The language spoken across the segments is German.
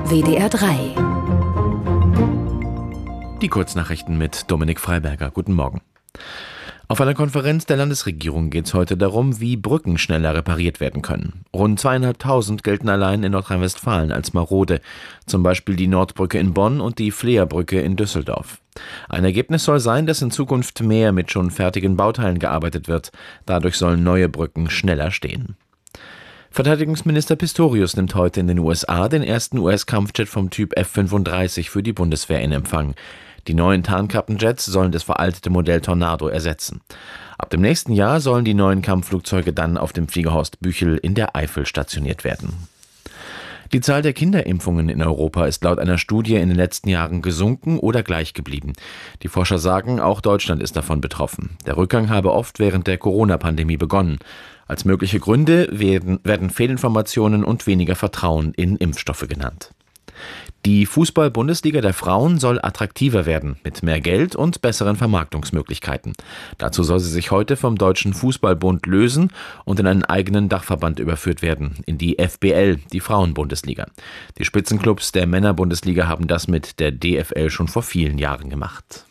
WDR 3. Die Kurznachrichten mit Dominik Freiberger. Guten Morgen. Auf einer Konferenz der Landesregierung geht es heute darum, wie Brücken schneller repariert werden können. Rund 2.500 gelten allein in Nordrhein-Westfalen als marode. Zum Beispiel die Nordbrücke in Bonn und die Fleerbrücke in Düsseldorf. Ein Ergebnis soll sein, dass in Zukunft mehr mit schon fertigen Bauteilen gearbeitet wird. Dadurch sollen neue Brücken schneller stehen. Verteidigungsminister Pistorius nimmt heute in den USA den ersten US-Kampfjet vom Typ F-35 für die Bundeswehr in Empfang. Die neuen Tarnkappenjets sollen das veraltete Modell Tornado ersetzen. Ab dem nächsten Jahr sollen die neuen Kampfflugzeuge dann auf dem Fliegerhorst Büchel in der Eifel stationiert werden. Die Zahl der Kinderimpfungen in Europa ist laut einer Studie in den letzten Jahren gesunken oder gleich geblieben. Die Forscher sagen, auch Deutschland ist davon betroffen. Der Rückgang habe oft während der Corona-Pandemie begonnen. Als mögliche Gründe werden Fehlinformationen und weniger Vertrauen in Impfstoffe genannt. Die Fußball-Bundesliga der Frauen soll attraktiver werden, mit mehr Geld und besseren Vermarktungsmöglichkeiten. Dazu soll sie sich heute vom Deutschen Fußballbund lösen und in einen eigenen Dachverband überführt werden, in die FBL, die Frauenbundesliga. Die Spitzenclubs der Männerbundesliga haben das mit der DFL schon vor vielen Jahren gemacht.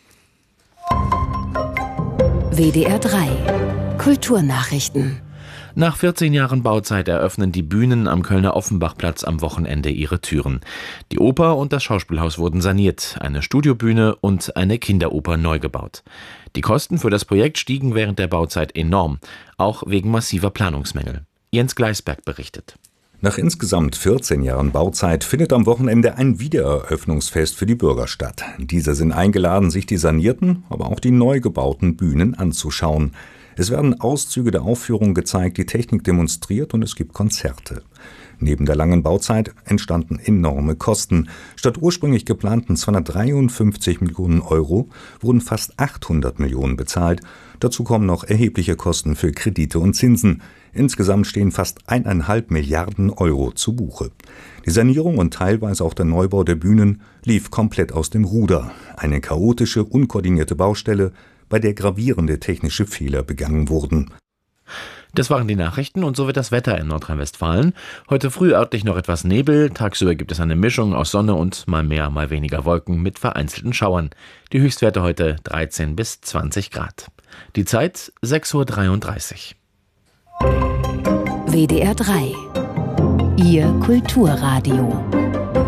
WDR 3. Kulturnachrichten. Nach 14 Jahren Bauzeit eröffnen die Bühnen am Kölner Offenbachplatz am Wochenende ihre Türen. Die Oper und das Schauspielhaus wurden saniert, eine Studiobühne und eine Kinderoper neu gebaut. Die Kosten für das Projekt stiegen während der Bauzeit enorm, auch wegen massiver Planungsmängel. Jens Gleisberg berichtet. Nach insgesamt 14 Jahren Bauzeit findet am Wochenende ein Wiedereröffnungsfest für die Bürger statt. Diese sind eingeladen, sich die sanierten, aber auch die neu gebauten Bühnen anzuschauen. Es werden Auszüge der Aufführung gezeigt, die Technik demonstriert und es gibt Konzerte. Neben der langen Bauzeit entstanden enorme Kosten. Statt ursprünglich geplanten 253 Millionen Euro wurden fast 800 Millionen bezahlt. Dazu kommen noch erhebliche Kosten für Kredite und Zinsen. Insgesamt stehen fast 1,5 Milliarden Euro zu Buche. Die Sanierung und teilweise auch der Neubau der Bühnen lief komplett aus dem Ruder. Eine chaotische, unkoordinierte Baustelle, bei der gravierende technische Fehler begangen wurden. Das waren die Nachrichten und so wird das Wetter in Nordrhein-Westfalen. Heute früh örtlich noch etwas Nebel, tagsüber gibt es eine Mischung aus Sonne und mal mehr, mal weniger Wolken mit vereinzelten Schauern. Die Höchstwerte heute 13 bis 20 Grad. Die Zeit 6.33 Uhr. WDR 3. Ihr Kulturradio.